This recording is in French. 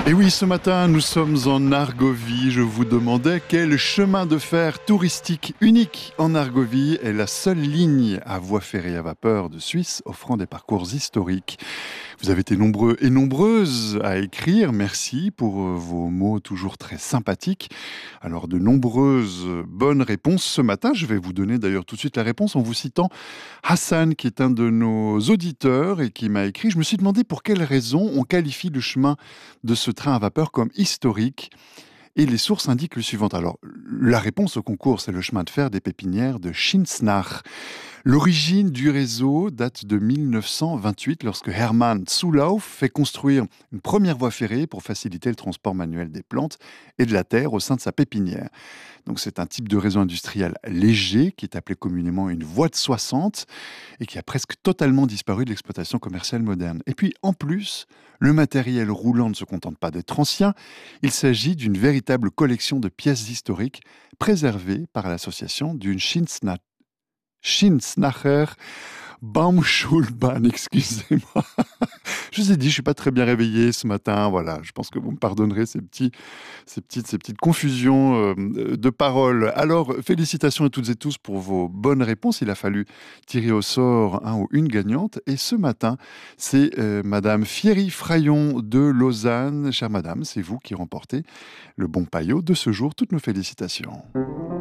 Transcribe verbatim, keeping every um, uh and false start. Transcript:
Et oui, ce matin, nous sommes en Argovie. Je vous demandais quel chemin de fer touristique unique en Argovie est la seule ligne à voie ferrée à vapeur de Suisse offrant des parcours historiques. Vous avez été nombreux et nombreuses à écrire. Merci pour vos mots toujours très sympathiques. Alors, de nombreuses bonnes réponses ce matin. Je vais vous donner d'ailleurs tout de suite la réponse en vous citant Hassan, qui est un de nos auditeurs et qui m'a écrit. Je me suis demandé pour quelles raisons on qualifie le chemin de ce train à vapeur comme historique. Et les sources indiquent le suivant. Alors, la réponse au concours, c'est le chemin de fer des pépinières de Schinsnach. L'origine du réseau date de mille neuf cent vingt-huit, lorsque Hermann Zulauf fait construire une première voie ferrée pour faciliter le transport manuel des plantes et de la terre au sein de sa pépinière. Donc c'est un type de réseau industriel léger qui est appelé communément une voie de soixante et qui a presque totalement disparu de l'exploitation commerciale moderne. Et puis en plus, le matériel roulant ne se contente pas d'être ancien, il s'agit d'une véritable collection de pièces historiques préservées par l'association d'une Schinsnach Schinsnacher Baumschulbahn, excusez-moi. Je vous ai dit, je ne suis pas très bien réveillé ce matin. Voilà, je pense que vous me pardonnerez ces, petits, ces, petites, ces petites confusions euh, de paroles. Alors, félicitations à toutes et tous pour vos bonnes réponses. Il a fallu tirer au sort un ou une gagnante. Et ce matin, c'est euh, Madame Fierry Fraillon de Lausanne. Chère Madame, c'est vous qui remportez le bon paillot de ce jour. Toutes nos félicitations.